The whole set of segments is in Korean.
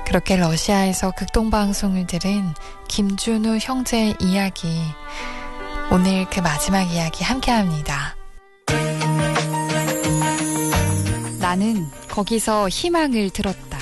그렇게 러시아에서 극동방송을 들은 김준우 형제의 이야기, 오늘 그 마지막 이야기 함께합니다. 나는 거기서 희망을 들었다.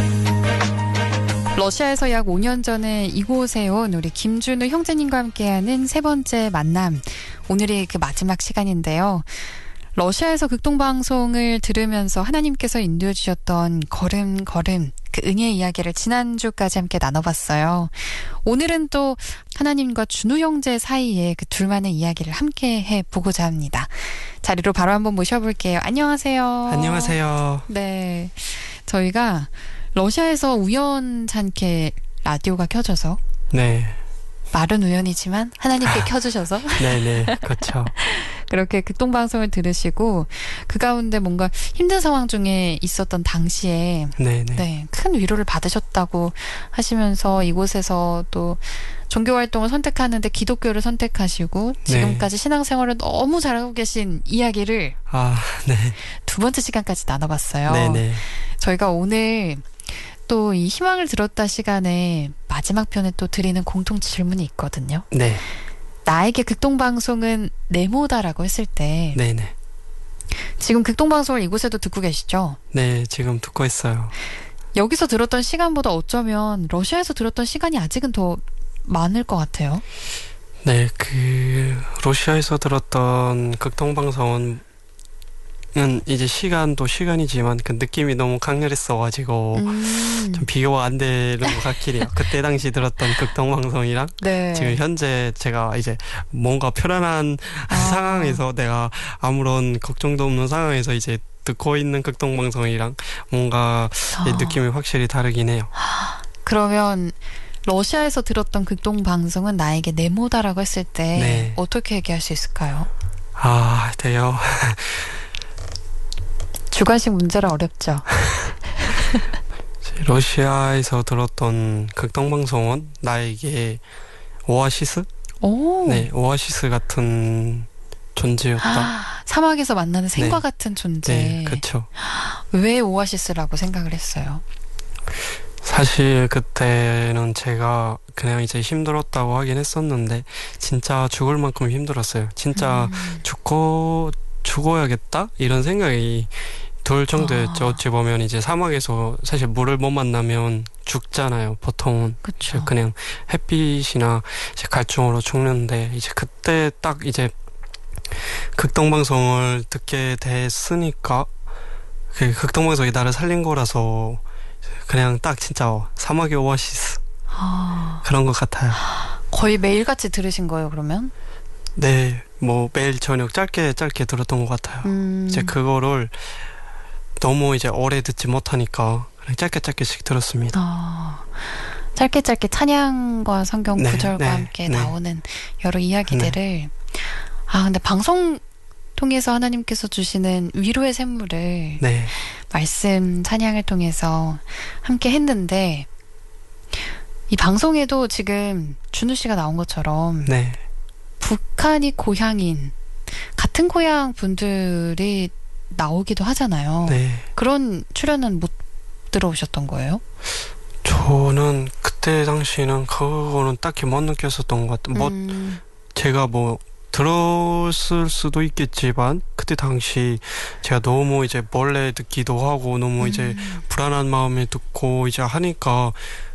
러시아에서 약 5년 전에 이곳에 온 우리 김준우 형제님과 함께하는 세 번째 만남, 오늘이 그 마지막 시간인데요. 러시아에서 극동방송을 들으면서 하나님께서 인도해 주셨던 걸음걸음, 그 은혜의 이야기를 지난주까지 함께 나눠봤어요. 오늘은 또 하나님과 준우 형제 사이에 그 둘만의 이야기를 함께 해보고자 합니다. 자리로 바로 한번 모셔볼게요. 안녕하세요. 안녕하세요. 네, 저희가 러시아에서 우연찮게 라디오가 켜져서, 네. 말은 우연이지만 하나님께 켜주셔서 네네, 그렇죠. 그렇게 극동방송을 들으시고 그 가운데 뭔가 힘든 상황 중에 있었던 당시에 네네. 네, 큰 위로를 받으셨다고 하시면서 이곳에서 또 종교활동을 선택하는데 기독교를 선택하시고 지금까지 신앙생활을 너무 잘하고 계신 이야기를 네. 두 번째 시간까지 나눠봤어요. 네네. 저희가 오늘 또 이 희망을 들었다 시간에 마지막 편에 또 드리는 공통 질문이 있거든요. 네. 나에게 극동방송은 네모다라고 했을 때 네네. 지금 극동방송을 이곳에도 듣고 계시죠? 네, 지금 듣고 있어요. 여기서 들었던 시간보다 어쩌면 러시아에서 들었던 시간이 아직은 더 많을 것 같아요. 네, 러시아에서 들었던 극동방송은 이제 시간도 시간이지만 그 느낌이 너무 강렬했어가지고 좀 비교가 안 되는 것 같긴 해요. 그때 당시 들었던 극동방송이랑 네. 지금 현재 제가 이제 뭔가 편안한 상황에서 내가 아무런 걱정도 없는 상황에서 이제 듣고 있는 극동방송이랑 뭔가 느낌이 확실히 다르긴 해요. 그러면 러시아에서 들었던 극동방송은 나에게 네모다라고 했을 때 네. 어떻게 얘기할 수 있을까요? 돼요. 주관식 문제라 어렵죠. 러시아에서 들었던 극동방송은 나에게 오아시스? 오. 네, 오아시스 같은 존재였다. 사막에서 만나는 생과 네. 같은 존재. 네, 그렇죠. 왜 오아시스라고 생각을 했어요? 사실 그때는 제가 그냥 이제 힘들었다고 하긴 했었는데 진짜 죽을 만큼 힘들었어요. 진짜 죽어야겠다? 이런 생각이 들 정도였죠. 어찌 보면 이제 사막에서 사실 물을 못 만나면 죽잖아요. 보통은. 그쵸. 그냥 햇빛이나 이제 갈증으로 죽는데 이제 그때 딱 이제 극동방송을 듣게 됐으니까 그 극동방송이 나를 살린 거라서 그냥 딱 진짜 사막의 오아시스 그런 것 같아요. 거의 매일같이 들으신 거예요, 그러면? 네, 뭐 매일 저녁 짧게 들었던 것 같아요. 이제 그거를 너무 이제 오래 듣지 못하니까 그냥 짧게씩 들었습니다. 짧게 찬양과 성경 네, 구절과 네, 함께 네. 나오는 여러 이야기들을 근데 방송 통해서 하나님께서 주시는 위로의 샘물을 네. 말씀 찬양을 통해서 함께 했는데 이 방송에도 지금 준우 씨가 나온 것처럼 네. 북한이 고향인 같은 고향 분들이 나오기도 하잖아요. 네. 그런 출연은 못 들어오셨던 거예요? 저는 그때 당시에는 그거는 딱히 못 느꼈었던 것 같아요. 제가 들었을 수도 있겠지만 그때 당시 제가 너무 이제 몰래 듣기도 하고 너무 이제 불안한 마음에 듣고 이제 하니까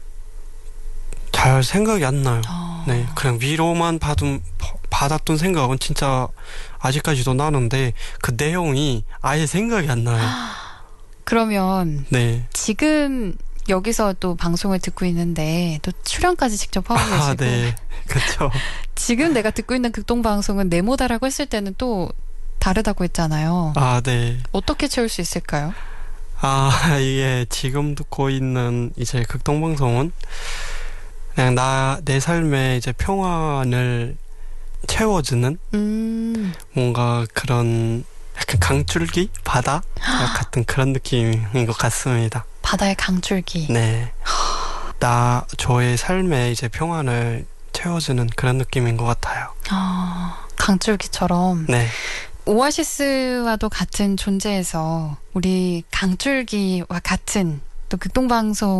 잘 생각이 안 나요. 네, 그냥 위로만 받았던 생각은 진짜 아직까지도 나는데 그 내용이 아예 생각이 안 나요. 그러면 네. 지금 여기서 또 방송을 듣고 있는데 또 출연까지 직접 하고 계시고 네, 그렇죠. 지금 내가 듣고 있는 극동방송은 네모다라고 했을 때는 또 다르다고 했잖아요. 네. 어떻게 채울 수 있을까요? 이게 지금 듣고 있는 이제 극동방송은 그냥 내 삶에 이제 평안을 채워주는 뭔가 그런 약간 강줄기? 바다? 같은 그런 느낌인 것 같습니다. 바다의 강줄기. 네. 저의 삶에 이제 평안을 채워주는 그런 느낌인 것 같아요. 강줄기처럼. 네. 오아시스와도 같은 존재에서 우리 강줄기와 같은 또 극동방송